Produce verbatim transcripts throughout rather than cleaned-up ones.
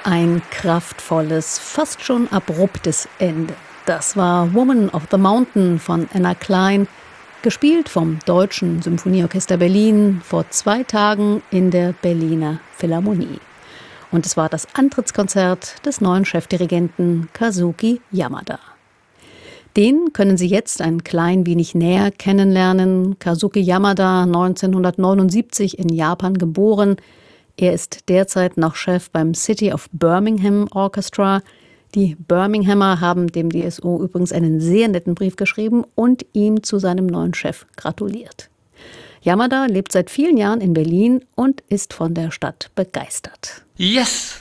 Ein kraftvolles, fast schon abruptes Ende. Das war Woman of the Mountain von Anna Klein, gespielt vom Deutschen Symphonieorchester Berlin vor zwei Tagen in der Berliner Philharmonie. Und es war das Antrittskonzert des neuen Chefdirigenten Kazuki Yamada. Den können Sie jetzt ein klein wenig näher kennenlernen. Kazuki Yamada, neunzehnhundertneunundsiebzig in Japan geboren. Er ist derzeit noch Chef beim City of Birmingham Orchestra. Die Birminghamer haben dem D S O übrigens einen sehr netten Brief geschrieben und ihm zu seinem neuen Chef gratuliert. Yamada lebt seit vielen Jahren in Berlin und ist von der Stadt begeistert. Yes,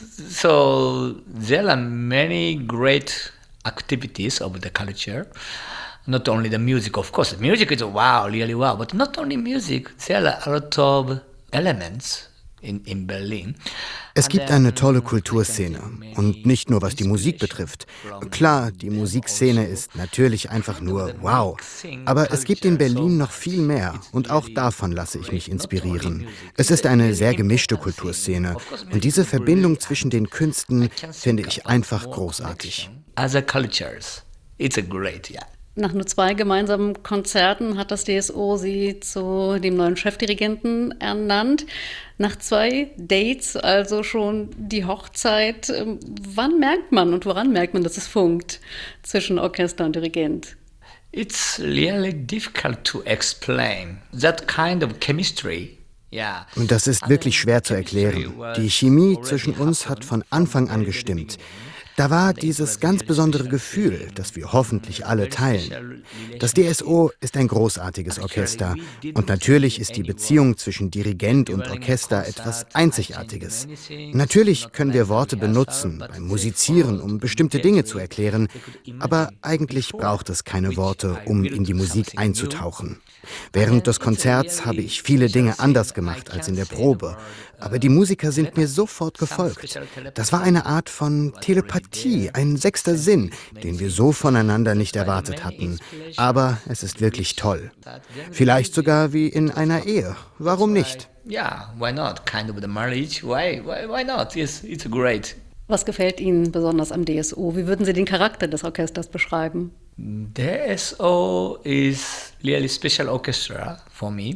so there are many great activities of the culture. Not only the music, of course. The music is wow, really wow, but not only music. There are a lot of elements in, in Berlin. Es gibt eine tolle Kulturszene und nicht nur was die Musik betrifft. Klar, die Musikszene ist natürlich einfach nur wow, aber es gibt in Berlin noch viel mehr und auch davon lasse ich mich inspirieren. Es ist eine sehr gemischte Kulturszene und diese Verbindung zwischen den Künsten finde ich einfach großartig. Other cultures, it's a great, yeah. Nach nur zwei gemeinsamen Konzerten hat das D S O Sie zu dem neuen Chefdirigenten ernannt. Nach zwei Dates, also schon die Hochzeit. Wann merkt man und woran merkt man, dass es funkt zwischen Orchester und Dirigent? It's really difficult to explain that kind of chemistry. Und das ist wirklich schwer zu erklären. Die Chemie zwischen uns hat von Anfang an gestimmt. Da war dieses ganz besondere Gefühl, das wir hoffentlich alle teilen. Das D S O ist ein großartiges Orchester und natürlich ist die Beziehung zwischen Dirigent und Orchester etwas Einzigartiges. Natürlich können wir Worte benutzen beim Musizieren, um bestimmte Dinge zu erklären, aber eigentlich braucht es keine Worte, um in die Musik einzutauchen. Während des Konzerts habe ich viele Dinge anders gemacht als in der Probe, aber die Musiker sind mir sofort gefolgt. Das war eine Art von Telepathie, ein sechster Sinn, den wir so voneinander nicht erwartet hatten. Aber es ist wirklich toll. Vielleicht sogar wie in einer Ehe. Warum nicht? Yeah, why not? Kind of the marriage. Why, why, why not? Yes, it's great. Was gefällt Ihnen besonders am D S O? Wie würden Sie den Charakter des Orchesters beschreiben? D S O is really special orchestra for me.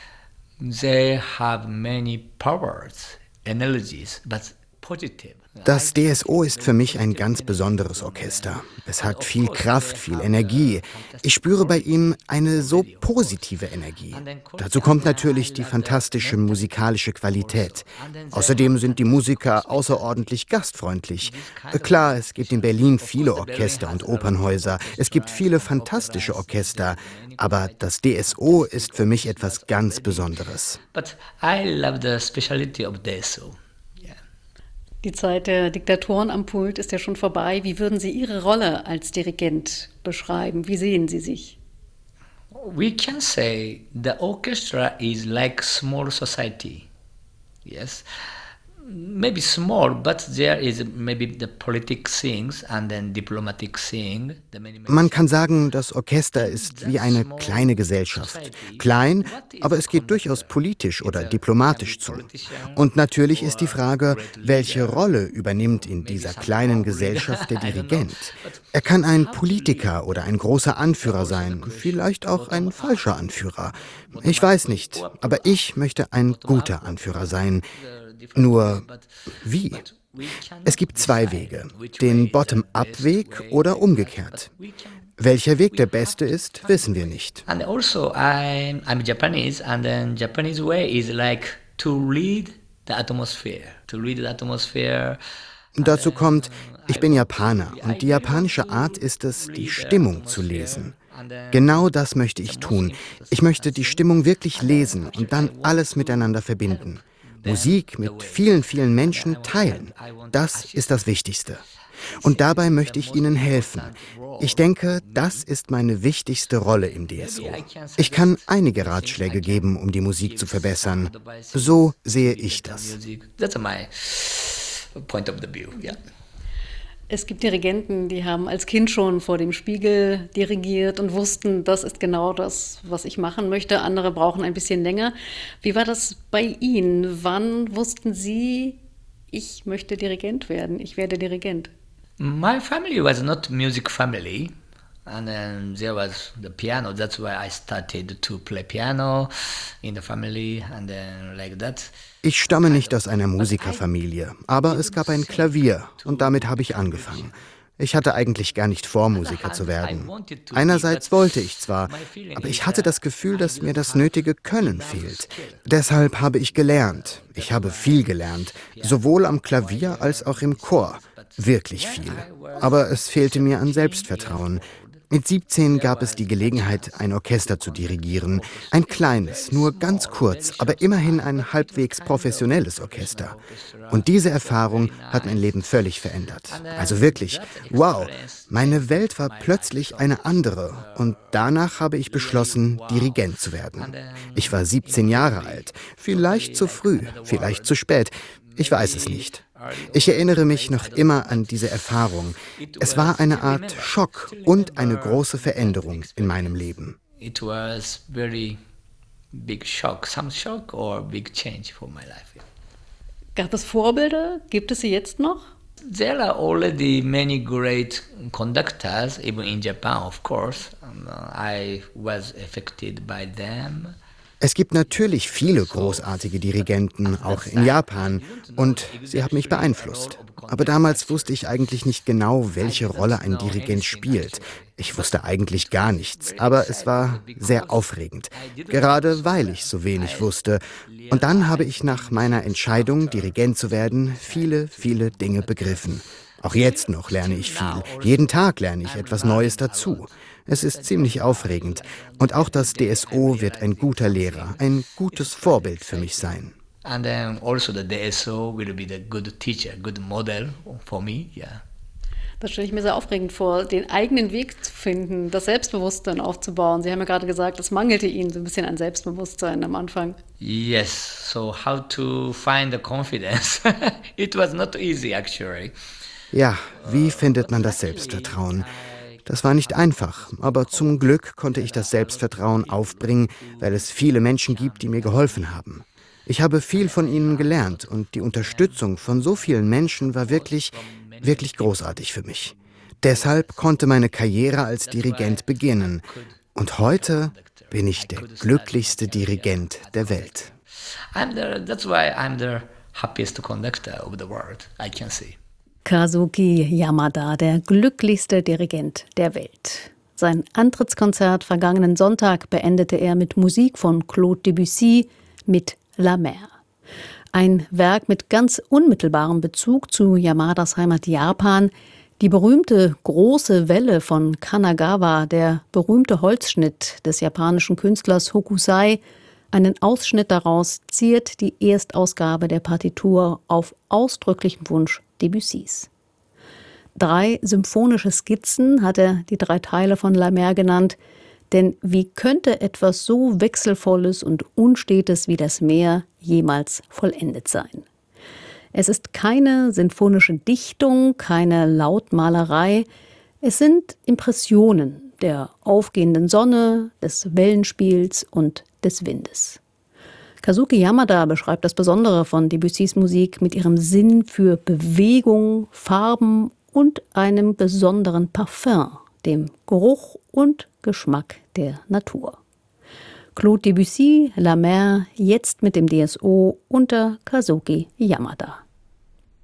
They have many powers, energies, but positive. Das D S O ist für mich ein ganz besonderes Orchester. Es hat viel Kraft, viel Energie. Ich spüre bei ihm eine so positive Energie. Dazu kommt natürlich die fantastische musikalische Qualität. Außerdem sind die Musiker außerordentlich gastfreundlich. Klar, es gibt in Berlin viele Orchester und Opernhäuser. Es gibt viele fantastische Orchester. Aber das D S O ist für mich etwas ganz Besonderes. But I love the speciality of D S O. Die Zeit der Diktatoren am Pult ist ja schon vorbei. Wie würden Sie Ihre Rolle als Dirigent beschreiben? Wie sehen Sie sich? We can say the orchestra is like small society. Yes. Maybe small, but there is maybe the political things and then diplomatic thing. Man kann sagen, das Orchester ist wie eine kleine Gesellschaft. Klein, aber es geht durchaus politisch oder diplomatisch zu. Und natürlich ist die Frage, welche Rolle übernimmt in dieser kleinen Gesellschaft der Dirigent? Er kann ein Politiker oder ein großer Anführer sein, vielleicht auch ein falscher Anführer. Ich weiß nicht, aber ich möchte ein guter Anführer sein. Nur wie? Es gibt zwei Wege, den Bottom-up-Weg oder umgekehrt. Welcher Weg der beste ist, wissen wir nicht. And also I'm, I'm Japanese and then Japanese way is like to read the atmosphere, to read the atmosphere. Dazu kommt, ich bin Japaner und die japanische Art ist es, die Stimmung zu lesen. Genau das möchte ich tun. Ich möchte die Stimmung wirklich lesen und dann alles miteinander verbinden. Musik mit vielen, vielen Menschen teilen. Das ist das Wichtigste. Und dabei möchte ich Ihnen helfen. Ich denke, das ist meine wichtigste Rolle im D S O. Ich kann einige Ratschläge geben, um die Musik zu verbessern. So sehe ich das. That's my point of the view, yeah. Es gibt Dirigenten, die haben als Kind schon vor dem Spiegel dirigiert und wussten, das ist genau das, was ich machen möchte. Andere brauchen ein bisschen länger. Wie war das bei Ihnen? Wann wussten Sie, ich möchte Dirigent werden, ich werde Dirigent? My family was not music family. And then there was the piano. That's why I started to play piano in the family and then like that. Ich stamme nicht aus einer Musikerfamilie, aber es gab ein Klavier und damit habe ich angefangen. Ich hatte eigentlich gar nicht vor, Musiker zu werden. Einerseits wollte ich zwar, aber ich hatte das Gefühl, dass mir das nötige Können fehlt. Deshalb habe ich gelernt. Ich habe viel gelernt, sowohl am Klavier als auch im Chor. Wirklich viel. Aber es fehlte mir an Selbstvertrauen. Mit siebzehn gab es die Gelegenheit, ein Orchester zu dirigieren. Ein kleines, nur ganz kurz, aber immerhin ein halbwegs professionelles Orchester. Und diese Erfahrung hat mein Leben völlig verändert. Also wirklich, wow, meine Welt war plötzlich eine andere. Und danach habe ich beschlossen, Dirigent zu werden. Ich war siebzehn Jahre alt. Vielleicht zu früh, vielleicht zu spät. Ich weiß es nicht. Ich erinnere mich noch immer an diese Erfahrung. Es war eine Art Schock und eine große Veränderung in meinem Leben. It was very big shock, some shock or big change for my life. Gab es Vorbilder? Gibt es sie jetzt noch? There are already many great conductors, even in Japan, of course. Um, I was affected by them. Es gibt natürlich viele großartige Dirigenten, auch in Japan, und sie haben mich beeinflusst. Aber damals wusste ich eigentlich nicht genau, welche Rolle ein Dirigent spielt. Ich wusste eigentlich gar nichts, aber es war sehr aufregend, gerade weil ich so wenig wusste. Und dann habe ich nach meiner Entscheidung, Dirigent zu werden, viele, viele Dinge begriffen. Auch jetzt noch lerne ich viel. Jeden Tag lerne ich etwas Neues dazu. Es ist ziemlich aufregend. Und auch das D S O wird ein guter Lehrer, ein gutes Vorbild für mich sein. And then also the D S O will be the good teacher, good model for me, yeah. Das stelle ich mir sehr aufregend vor, den eigenen Weg zu finden, das Selbstbewusstsein aufzubauen. Sie haben ja gerade gesagt, es mangelte Ihnen so ein bisschen an Selbstbewusstsein am Anfang. Yes, so how to find the confidence? It was not easy actually. Ja, wie findet man das Selbstvertrauen? Das war nicht einfach, aber zum Glück konnte ich das Selbstvertrauen aufbringen, weil es viele Menschen gibt, die mir geholfen haben. Ich habe viel von ihnen gelernt und die Unterstützung von so vielen Menschen war wirklich, wirklich großartig für mich. Deshalb konnte meine Karriere als Dirigent beginnen. Und heute bin ich der glücklichste Dirigent der Welt. I'm the, that's why I'm the happiest conductor of the world, I can say. Kazuki Yamada, der glücklichste Dirigent der Welt. Sein Antrittskonzert vergangenen Sonntag beendete er mit Musik von Claude Debussy mit La Mer. Ein Werk mit ganz unmittelbarem Bezug zu Yamadas Heimat Japan. Die berühmte große Welle von Kanagawa, der berühmte Holzschnitt des japanischen Künstlers Hokusai. Einen Ausschnitt daraus ziert die Erstausgabe der Partitur auf ausdrücklichen Wunsch Debussys. Drei symphonische Skizzen hat er die drei Teile von La Mer genannt, denn wie könnte etwas so Wechselvolles und Unstetes wie das Meer jemals vollendet sein? Es ist keine sinfonische Dichtung, keine Lautmalerei, es sind Impressionen der aufgehenden Sonne, des Wellenspiels und des Windes. Kazuki Yamada beschreibt das Besondere von Debussys Musik mit ihrem Sinn für Bewegung, Farben und einem besonderen Parfum, dem Geruch und Geschmack der Natur. Claude Debussy, La Mer, jetzt mit dem D S O unter Kazuki Yamada.